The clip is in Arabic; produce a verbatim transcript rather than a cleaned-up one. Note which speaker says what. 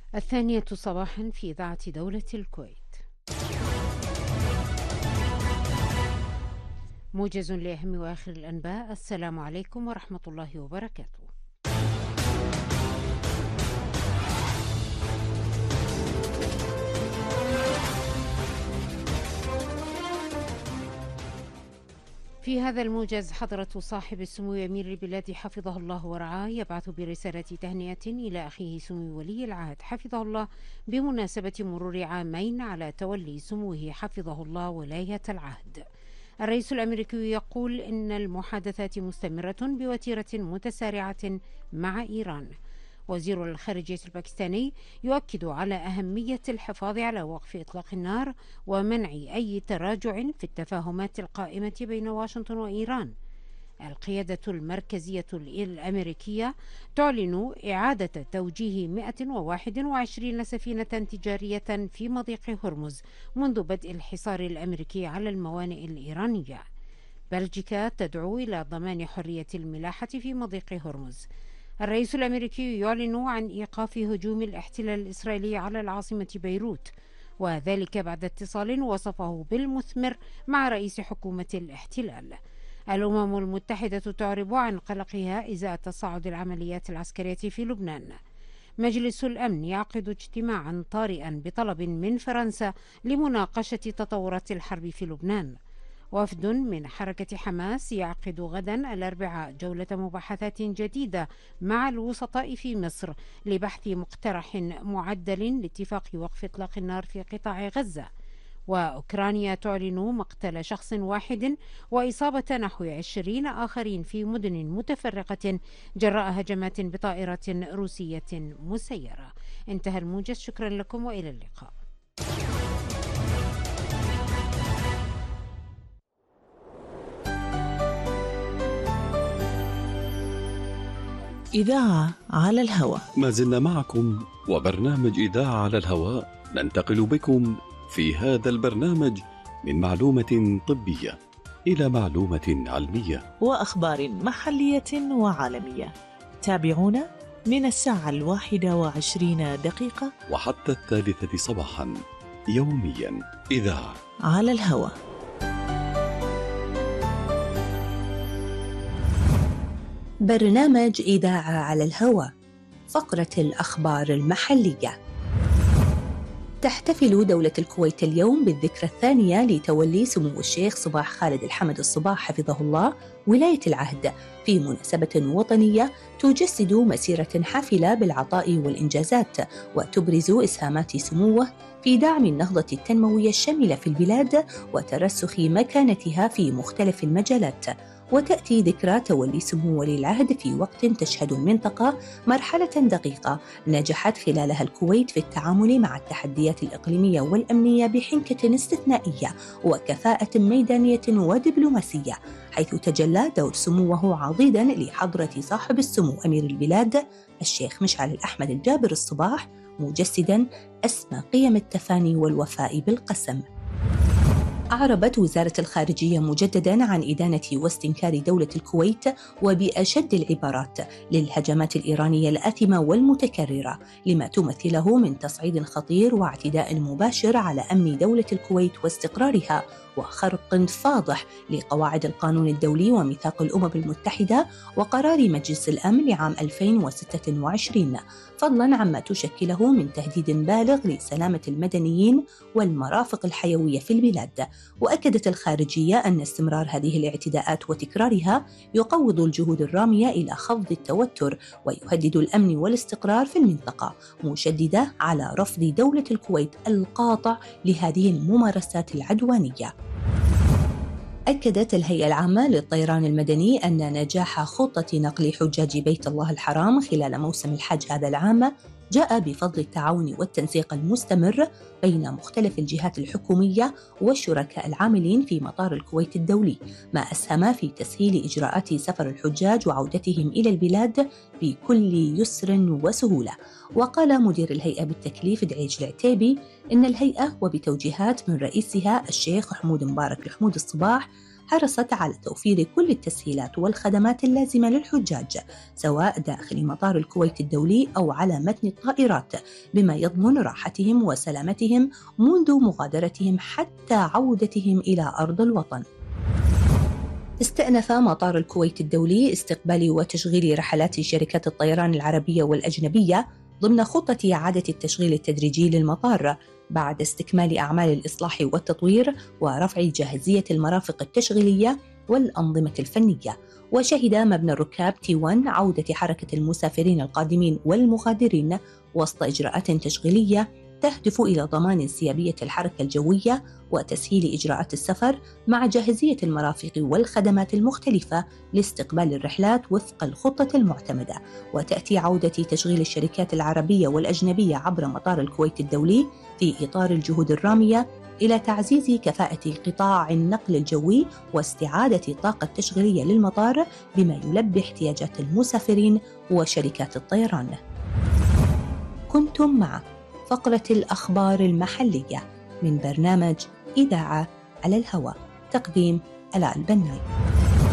Speaker 1: الثانية صباحا في إذاعة دولة الكويت. موجز لأهم وآخر الأنباء. السلام عليكم ورحمة الله وبركاته. في هذا الموجز حضرة صاحب السمو أمير البلاد حفظه الله ورعاه يبعث برسالة تهنئة إلى أخيه سمو ولي العهد حفظه الله بمناسبة مرور عامين على تولي سموه حفظه الله ولاية العهد. الرئيس الأمريكي يقول إن المحادثات مستمرة بوتيرة متسارعة مع إيران. وزير الخارجية الباكستاني يؤكد على أهمية الحفاظ على وقف إطلاق النار ومنع أي تراجع في التفاهمات القائمة بين واشنطن وإيران. القيادة المركزية الأمريكية تعلن إعادة توجيه مئة وواحد وعشرين سفينة تجارية في مضيق هرمز منذ بدء الحصار الأمريكي على الموانئ الإيرانية. بلجيكا تدعو إلى ضمان حرية الملاحة في مضيق هرمز. الرئيس الأمريكي يعلن عن إيقاف هجوم الاحتلال الإسرائيلي على العاصمة بيروت، وذلك بعد اتصال وصفه بالمثمر مع رئيس حكومة الاحتلال. الأمم المتحدة تعرب عن قلقها إزاء تصاعد العمليات العسكرية في لبنان. مجلس الأمن يعقد اجتماعا طارئا بطلب من فرنسا لمناقشة تطورات الحرب في لبنان. وفد من حركة حماس يعقد غدا الأربعاء جولة مباحثات جديدة مع الوسطاء في مصر لبحث مقترح معدل لاتفاق وقف إطلاق النار في قطاع غزة. وأوكرانيا تعلن مقتل شخص واحد وإصابة نحو عشرين آخرين في مدن متفرقة جراء هجمات بطائرة روسية مسيرة. انتهى الموجز، شكرا لكم وإلى اللقاء.
Speaker 2: إذاعة على الهواء.
Speaker 3: ما زلنا معكم وبرنامج إذاعة على الهواء. ننتقل بكم في هذا البرنامج من معلومة طبية إلى معلومة علمية
Speaker 2: وأخبار محلية وعالمية. تابعونا من الساعة الواحدة وعشرين دقيقة
Speaker 3: وحتى الثالثة صباحا يوميا. إذاعة
Speaker 2: على الهواء.
Speaker 4: برنامج إذاعة على الهواء. فقرة الأخبار المحلية. تحتفل دولة الكويت اليوم بالذكرى الثانية لتولي سمو الشيخ صباح خالد الحمد الصباح حفظه الله ولاية العهد في مناسبة وطنية تجسد مسيرة حافلة بالعطاء والإنجازات وتبرز إسهامات سموه في دعم النهضة التنموية الشاملة في البلاد وترسخ مكانتها في مختلف المجالات. وتأتي ذكرى تولي سمو ولي العهد في وقت تشهد المنطقة مرحلة دقيقة نجحت خلالها الكويت في التعامل مع التحديات الإقليمية والأمنية بحنكة استثنائية وكفاءة ميدانية ودبلوماسية، حيث تجلى دور سموه عضيداً لحضرة صاحب السمو أمير البلاد الشيخ مشعل الأحمد الجابر الصباح، مجسداً أسمى قيم التفاني والوفاء بالقسم. أعربت وزارة الخارجية مجدداً عن إدانة واستنكار دولة الكويت وبأشد العبارات للهجمات الإيرانية الآثمة والمتكررة لما تمثله من تصعيد خطير واعتداء مباشر على أمن دولة الكويت واستقرارها وخرق فاضح لقواعد القانون الدولي وميثاق الأمم المتحدة وقرار مجلس الأمن لعام ألفين وستة وعشرين، فضلاً عما تشكله من تهديد بالغ لسلامة المدنيين والمرافق الحيوية في البلاد. وأكدت الخارجية أن استمرار هذه الاعتداءات وتكرارها يقوض الجهود الرامية إلى خفض التوتر ويهدد الأمن والاستقرار في المنطقة، مشددة على رفض دولة الكويت القاطع لهذه الممارسات العدوانية. أكدت الهيئة العامة للطيران المدني أن نجاح خطة نقل حجاج بيت الله الحرام خلال موسم الحج هذا العام جاء بفضل التعاون والتنسيق المستمر بين مختلف الجهات الحكومية والشركاء العاملين في مطار الكويت الدولي، ما أسهم في تسهيل إجراءات سفر الحجاج وعودتهم إلى البلاد بكل يسر وسهولة. وقال مدير الهيئة بالتكليف دعيج العتيبي إن الهيئة وبتوجيهات من رئيسها الشيخ حمود مبارك الحمود الصباح حرصت على توفير كل التسهيلات والخدمات اللازمة للحجاج سواء داخل مطار الكويت الدولي أو على متن الطائرات، بما يضمن راحتهم وسلامتهم منذ مغادرتهم حتى عودتهم إلى أرض الوطن. استأنف مطار الكويت الدولي استقبال وتشغيل رحلات شركات الطيران العربية والأجنبية ضمن خطة إعادة التشغيل التدريجي للمطار بعد استكمال أعمال الإصلاح والتطوير ورفع جاهزية المرافق التشغيلية والأنظمة الفنية. وشهد مبنى الركاب تي واحد عودة حركة المسافرين القادمين والمغادرين وسط إجراءات تشغيلية تهدف إلى ضمان انسيابية الحركة الجوية وتسهيل إجراءات السفر مع جاهزية المرافق والخدمات المختلفة لاستقبال الرحلات وفق الخطة المعتمدة. وتأتي عودة تشغيل الشركات العربية والأجنبية عبر مطار الكويت الدولي في إطار الجهود الرامية إلى تعزيز كفاءة قطاع النقل الجوي واستعادة الطاقة التشغيلية للمطار بما يلبي احتياجات المسافرين وشركات الطيران. كنتم مع فقرة الأخبار المحلية من برنامج إذاعة على الهواء، تقديم آلاء البناي.